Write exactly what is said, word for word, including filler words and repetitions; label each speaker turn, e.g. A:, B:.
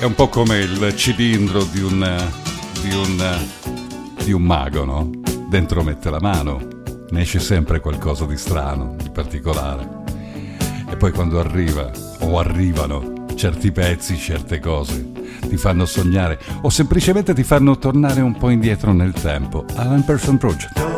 A: È un po' come il cilindro di un, di un, di un mago, no? Dentro mette la mano, ne esce sempre qualcosa di strano, di particolare. E poi quando arriva, o arrivano, certi pezzi, certe cose, ti fanno sognare o semplicemente ti fanno tornare un po' indietro nel tempo. Alan Parsons Project.